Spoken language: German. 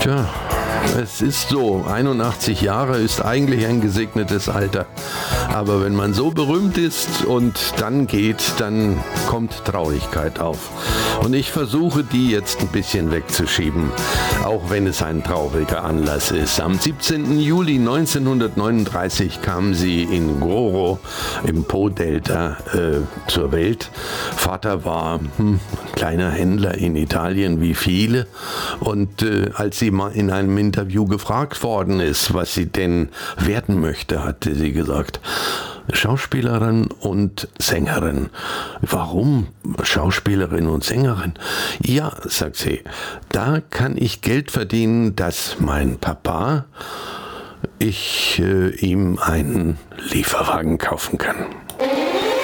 Tja, es ist so, 81 Jahre ist eigentlich ein gesegnetes Alter. Aber wenn man so berühmt ist und dann geht, dann kommt Traurigkeit auf. Und ich versuche, die jetzt ein bisschen wegzuschieben, auch wenn es ein trauriger Anlass ist. Am 17. Juli 1939 kam sie in Goro im Po-Delta zur Welt. Vater war kleiner Händler in Italien, wie viele. Und als sie mal in einem Interview gefragt worden ist, was sie denn werden möchte, hatte sie gesagt, Schauspielerin und Sängerin. Warum Schauspielerin und Sängerin? Ja, sagt sie, da kann ich Geld verdienen, dass mein Papa, ich ihm einen Lieferwagen kaufen kann.